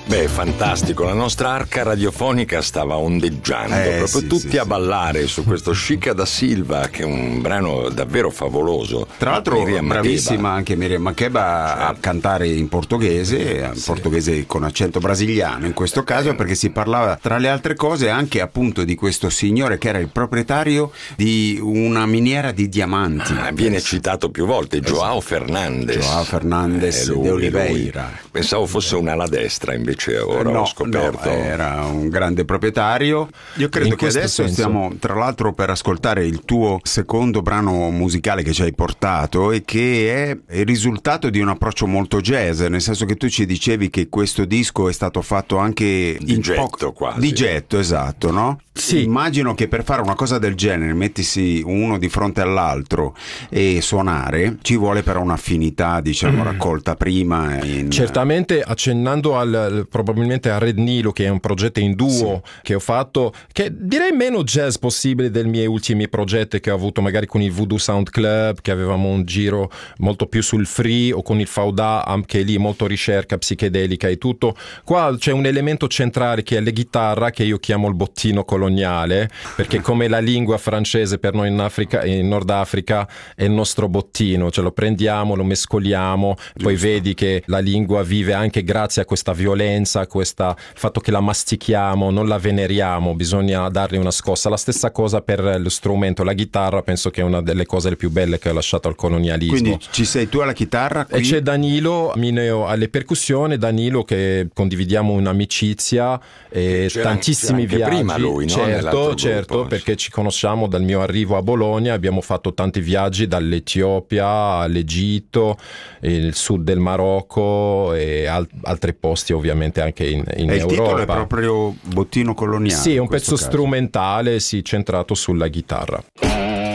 Beh, fantastico, la nostra arca radiofonica stava ondeggiando, proprio tutti a ballare su questo Chica da Silva, che è un brano davvero favoloso. Tra l'altro bravissima anche Miriam Makeba, certo, a cantare in portoghese, portoghese con accento brasiliano in questo caso, perché si parlava tra le altre cose anche appunto di questo signore che era il proprietario di una miniera di diamanti. Viene citato più volte, João Fernandes de Oliveira. Pensavo fosse un'ala destra, invece ora ho scoperto. No, era un grande proprietario. Io credo che adesso stiamo tra l'altro per ascoltare il tuo secondo brano musicale che ci hai portato, e che è il risultato di un approccio molto jazz, nel senso che tu ci dicevi che questo disco è stato fatto anche di getto, quasi. Di getto, esatto, no? Sì. Immagino che per fare una cosa del genere, mettisi uno di fronte all'altro e suonare, ci vuole però un'affinità, diciamo, raccolta prima. Certamente, accennando probabilmente a Red Nilo, che è un progetto in duo che ho fatto, che direi meno jazz possibile dei miei ultimi progetti che ho avuto magari con il Voodoo Sound Club, che avevamo un giro molto più sul free, o con il Fauda, anche lì molto ricerca psichedelica e tutto. Qua c'è un elemento centrale che è la chitarra, che io chiamo il bottino coloniale, perché come la lingua francese per noi in Nord Africa è il nostro bottino, ce lo prendiamo, lo mescoliamo. Giusto. Poi vedi che la lingua vive anche grazie a questa violenza, a questo fatto che la mastichiamo, non la veneriamo, bisogna dargli una scossa. La stessa cosa per lo strumento, la chitarra, penso che è una delle cose più belle che ha lasciato al colonialismo. Quindi ci sei tu alla chitarra qui? E c'è Danilo Mineo alle percussioni, Danilo che condividiamo un'amicizia e tantissimi viaggi. Prima lui, no? Certo, gruppo, perché ci conosciamo dal mio arrivo a Bologna, abbiamo fatto tanti viaggi dall'Etiopia all'Egitto, il sud del Marocco e altri posti ovviamente anche in Europa. Il titolo è proprio Bottino Coloniale. Sì, è un pezzo strumentale, centrato sulla chitarra.